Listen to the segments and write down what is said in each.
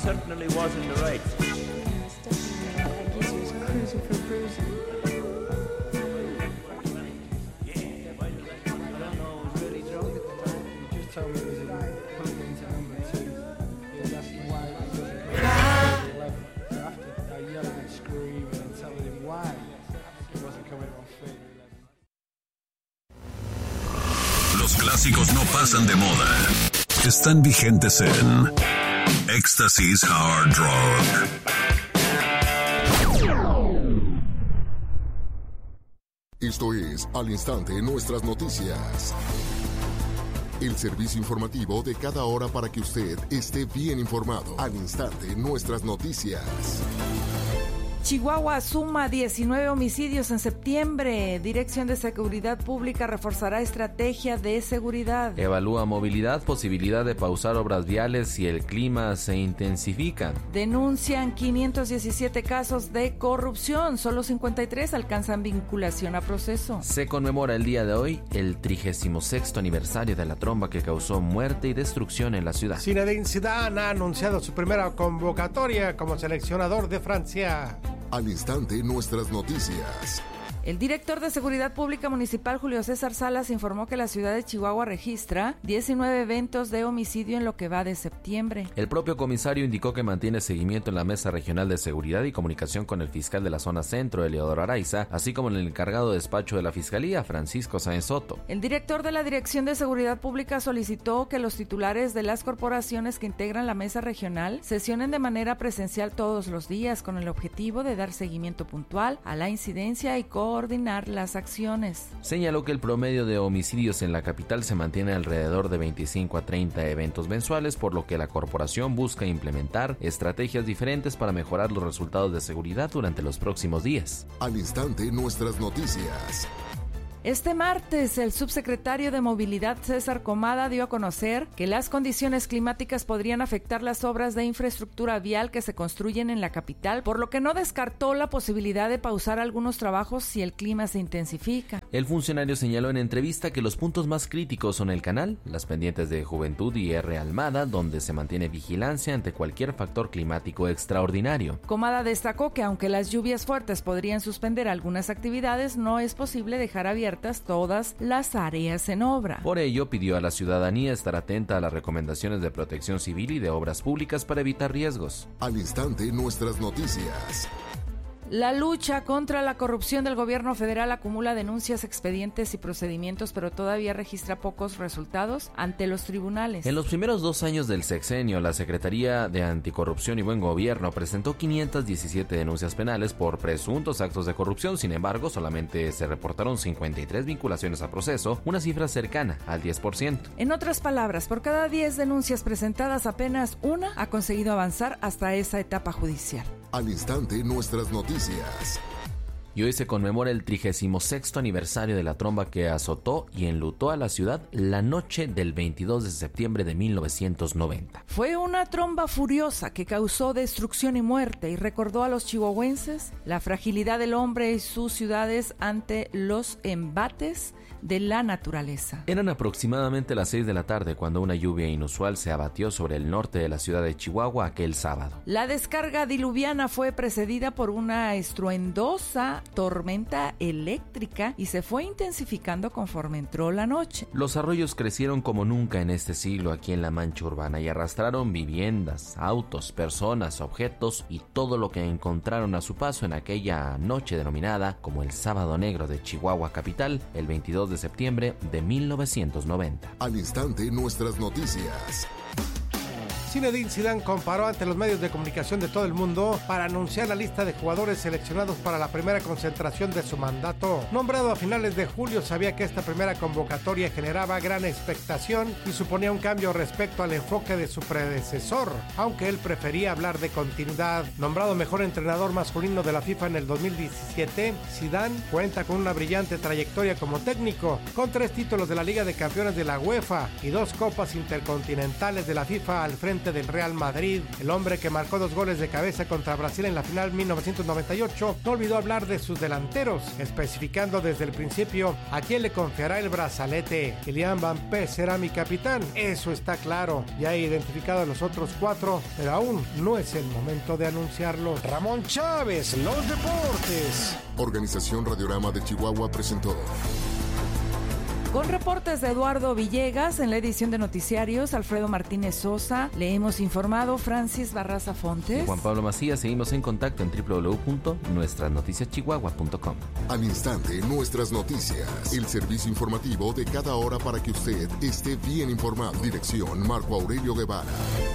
certainly was in the right. Los clásicos no pasan de moda. Están vigentes en Éxtasis Hard Rock. Esto es Al Instante Nuestras Noticias. El servicio informativo de cada hora para que usted esté bien informado. Al Instante Nuestras Noticias. Chihuahua suma 19 homicidios en septiembre. Dirección de Seguridad Pública reforzará estrategia de seguridad. Evalúa movilidad, posibilidad de pausar obras viales si el clima se intensifica. Denuncian 517 casos de corrupción. Solo 53 alcanzan vinculación a proceso. Se conmemora el día de hoy el 36º aniversario de la tromba que causó muerte y destrucción en la ciudad. Zinedine Zidane ha anunciado su primera convocatoria como seleccionador de Francia. Al Instante Nuestras Noticias. El director de Seguridad Pública Municipal, Julio César Salas, informó que la ciudad de Chihuahua registra 19 eventos de homicidio en lo que va de septiembre. El propio comisario indicó que mantiene seguimiento en la Mesa Regional de Seguridad y Comunicación con el fiscal de la zona centro, Eleodoro Araiza, así como en el encargado de despacho de la Fiscalía, Francisco Sáenz Soto. El director de la Dirección de Seguridad Pública solicitó que los titulares de las corporaciones que integran la Mesa Regional sesionen de manera presencial todos los días con el objetivo de dar seguimiento puntual a la incidencia y coordinar las acciones. Señaló que el promedio de homicidios en la capital se mantiene alrededor de 25 a 30 eventos mensuales, por lo que la corporación busca implementar estrategias diferentes para mejorar los resultados de seguridad durante los próximos días. Al Instante Nuestras Noticias. Este martes, el subsecretario de Movilidad, César Comada, dio a conocer que las condiciones climáticas podrían afectar las obras de infraestructura vial que se construyen en la capital, por lo que no descartó la posibilidad de pausar algunos trabajos si el clima se intensifica. El funcionario señaló en entrevista que los puntos más críticos son el canal, las pendientes de Juventud y R. Almada, donde se mantiene vigilancia ante cualquier factor climático extraordinario. Comada destacó que aunque las lluvias fuertes podrían suspender algunas actividades, no es posible dejar abiertas todas las áreas en obra. Por ello, pidió a la ciudadanía estar atenta a las recomendaciones de protección civil y de obras públicas para evitar riesgos. Al Instante Nuestras Noticias. La lucha contra la corrupción del gobierno federal acumula denuncias, expedientes y procedimientos, pero todavía registra pocos resultados ante los tribunales. En los primeros 2 años del sexenio, la Secretaría de Anticorrupción y Buen Gobierno presentó 517 denuncias penales por presuntos actos de corrupción. Sin embargo, solamente se reportaron 53 vinculaciones a proceso, una cifra cercana al 10%. En otras palabras, por cada 10 denuncias presentadas, apenas una ha conseguido avanzar hasta esa etapa judicial. Al Instante Nuestras Noticias. Y hoy se conmemora el 36º aniversario de la tromba que azotó y enlutó a la ciudad la noche del 22 de septiembre de 1990. Fue una tromba furiosa que causó destrucción y muerte y recordó a los chihuahuenses la fragilidad del hombre y sus ciudades ante los embates de la naturaleza. Eran aproximadamente las 6 de la tarde cuando una lluvia inusual se abatió sobre el norte de la ciudad de Chihuahua aquel sábado. La descarga diluviana fue precedida por una estruendosa tormenta eléctrica y se fue intensificando conforme entró la noche. Los arroyos crecieron como nunca en este siglo aquí en la mancha urbana y arrastraron viviendas, autos, personas, objetos y todo lo que encontraron a su paso en aquella noche denominada como el Sábado Negro de Chihuahua capital, el 22 de septiembre de 1990. Al Instante Nuestras Noticias. Zinedine Zidane comparó ante los medios de comunicación de todo el mundo para anunciar la lista de jugadores seleccionados para la primera concentración de su mandato. Nombrado a finales de julio, sabía que esta primera convocatoria generaba gran expectación y suponía un cambio respecto al enfoque de su predecesor, aunque él prefería hablar de continuidad. Nombrado mejor entrenador masculino de la FIFA en el 2017, Zidane cuenta con una brillante trayectoria como técnico, con 3 títulos de la Liga de Campeones de la UEFA y 2 copas intercontinentales de la FIFA al frente volante del Real Madrid, el hombre que marcó 2 goles de cabeza contra Brasil en la final 1998, no olvidó hablar de sus delanteros, especificando desde el principio a quién le confiará el brazalete. Kylian Mbappé será mi capitán, eso está claro. Ya he identificado a los otros 4, pero aún no es el momento de anunciarlo. Ramón Chávez, los deportes. Organización Radiorama de Chihuahua presentó. Con reportes de Eduardo Villegas en la edición de noticiarios, Alfredo Martínez Sosa, le hemos informado Francis Barraza Fontes. Y Juan Pablo Macías, seguimos en contacto en www.nuestrasnoticiaschihuahua.com. Al instante, nuestras noticias. El servicio informativo de cada hora para que usted esté bien informado. Dirección Marco Aurelio Guevara.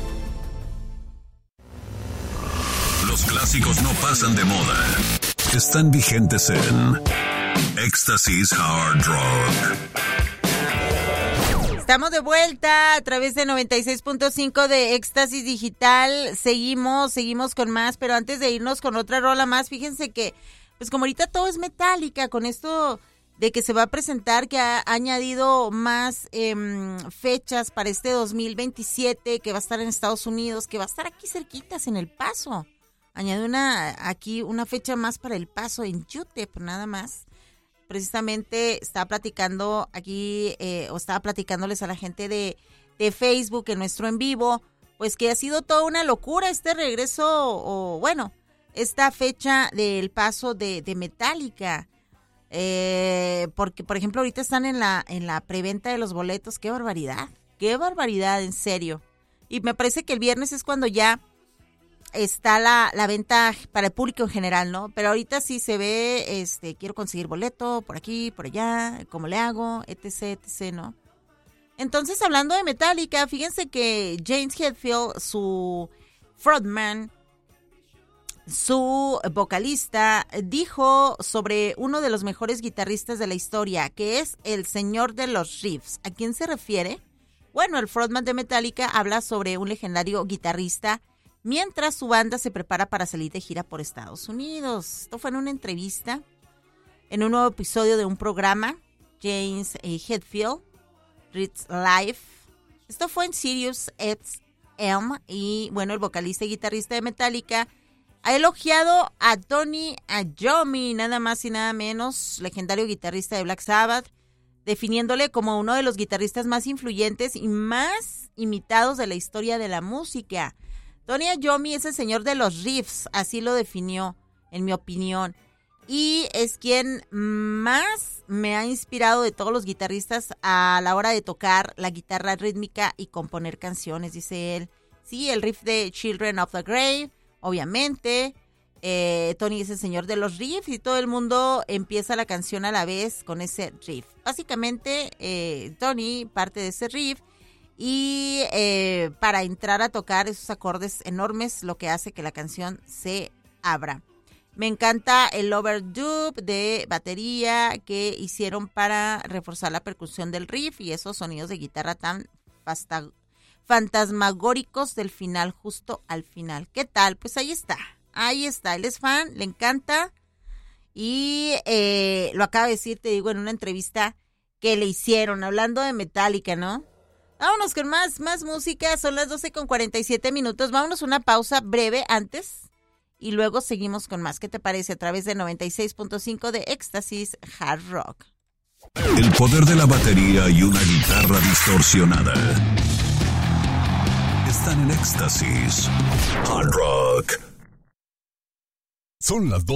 Los clásicos no pasan de moda. Están vigentes en Éxtasis Hard Rock. Estamos de vuelta a través de 96.5 de Éxtasis Digital. Seguimos con más, pero antes de irnos con otra rola más, fíjense que, pues como ahorita todo es Metallica, con esto de que se va a presentar, que ha añadido más fechas para este 2027, que va a estar en Estados Unidos, que va a estar aquí cerquitas en El Paso. Añade una fecha más para El Paso en UTEP, nada más. Precisamente estaba platicando aquí, estaba platicándoles a la gente de Facebook en nuestro en vivo, pues que ha sido toda una locura este regreso, esta fecha del paso de Metallica. Porque, por ejemplo, ahorita están en la preventa de los boletos. ¡Qué barbaridad! En serio. Y me parece que el viernes es cuando ya está la venta para el público en general, ¿no? Pero ahorita sí se ve, quiero conseguir boleto por aquí, por allá, ¿cómo le hago? Etc, ¿no? Entonces, hablando de Metallica, fíjense que James Hetfield, su frontman, su vocalista, dijo sobre uno de los mejores guitarristas de la historia, que es el señor de los riffs. ¿A quién se refiere? Bueno, el frontman de Metallica habla sobre un legendario guitarrista mientras su banda se prepara para salir de gira por Estados Unidos. Esto fue en una entrevista, en un nuevo episodio de un programa, James Hetfield, Reads Live. Esto fue en Sirius XM y, bueno, el vocalista y guitarrista de Metallica ha elogiado a Tony Iommi, nada más y nada menos, legendario guitarrista de Black Sabbath, definiéndole como uno de los guitarristas más influyentes y más imitados de la historia de la música. Tony Iommi es el señor de los riffs, así lo definió, en mi opinión. Y es quien más me ha inspirado de todos los guitarristas a la hora de tocar la guitarra rítmica y componer canciones, dice él. Sí, el riff de Children of the Grave, obviamente. Tony es el señor de los riffs y todo el mundo empieza la canción a la vez con ese riff. Básicamente, Tony parte de ese riff. Y para entrar a tocar esos acordes enormes, lo que hace que la canción se abra. Me encanta el overdub de batería que hicieron para reforzar la percusión del riff y esos sonidos de guitarra tan fantasmagóricos del final, justo al final. ¿Qué tal? Pues ahí está. Él es fan, le encanta y lo acaba de decir, te digo, en una entrevista que le hicieron, hablando de Metallica, ¿no? Vámonos con más música, son las 12:47. Vámonos una pausa breve antes y luego seguimos con más. ¿Qué te parece? A través de 96.5 de Éxtasis Hard Rock. El poder de la batería y una guitarra distorsionada. Están en Éxtasis Hard Rock. Son las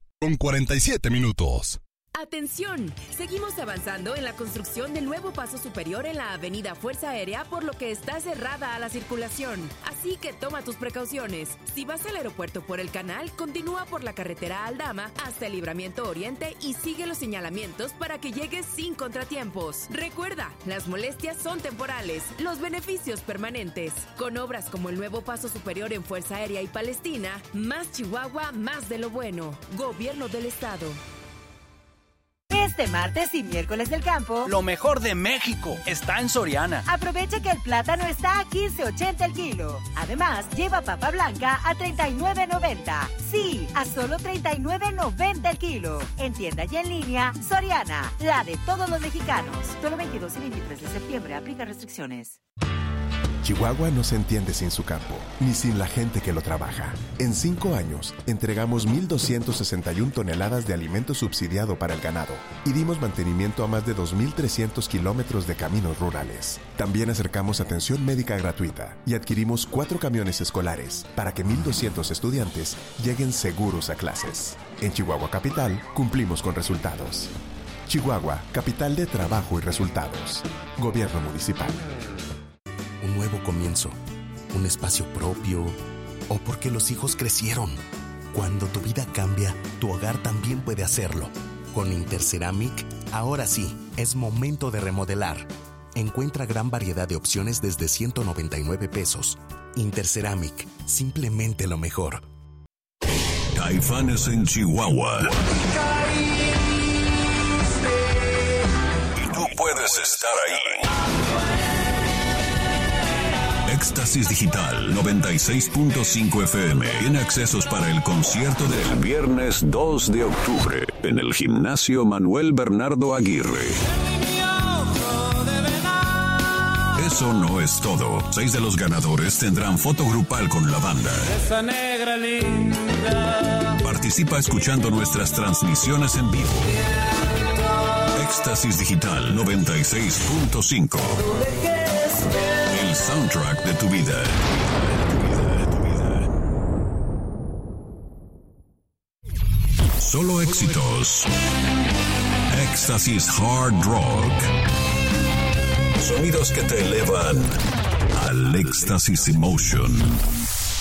12:47. ¡Atención! Seguimos avanzando en la construcción del nuevo paso superior en la avenida Fuerza Aérea, por lo que está cerrada a la circulación. Así que toma tus precauciones. Si vas al aeropuerto por el canal, continúa por la carretera Aldama hasta el Libramiento Oriente y sigue los señalamientos para que llegues sin contratiempos. Recuerda, las molestias son temporales, los beneficios permanentes. Con obras como el nuevo paso superior en Fuerza Aérea y Palestina, más Chihuahua, más de lo bueno. Gobierno del Estado. Este martes y miércoles del campo, lo mejor de México está en Soriana. Aprovecha que el plátano está a $15.80 el kilo. Además, lleva papa blanca a $39.90. Sí, a solo $39.90 el kilo. En tienda y en línea, Soriana, la de todos los mexicanos. Solo 22 y 23 de septiembre, aplica restricciones. Chihuahua no se entiende sin su campo, ni sin la gente que lo trabaja. En 5 años, entregamos 1,261 toneladas de alimento subsidiado para el ganado y dimos mantenimiento a más de 2,300 kilómetros de caminos rurales. También acercamos atención médica gratuita y adquirimos 4 camiones escolares para que 1,200 estudiantes lleguen seguros a clases. En Chihuahua Capital, cumplimos con resultados. Chihuahua, capital de trabajo y resultados. Gobierno municipal. Un nuevo comienzo, un espacio propio, o porque los hijos crecieron. Cuando tu vida cambia, tu hogar también puede hacerlo. Con Interceramic, ahora sí, es momento de remodelar. Encuentra gran variedad de opciones desde 199 pesos. Interceramic, simplemente lo mejor. Caifanes en Chihuahua. Y tú puedes estar ahí. Éxtasis Digital 96.5 FM tiene accesos para el concierto del viernes 2 de octubre en el Gimnasio Manuel Bernardo Aguirre. Eso no es todo. 6 de los ganadores tendrán foto grupal con la banda. Esa negra linda. Participa escuchando nuestras transmisiones en vivo. Éxtasis Digital 96.5. El soundtrack de tu vida. Solo éxitos. Éxtasis Hard Rock. Sonidos que te elevan al Éxtasis Emotion.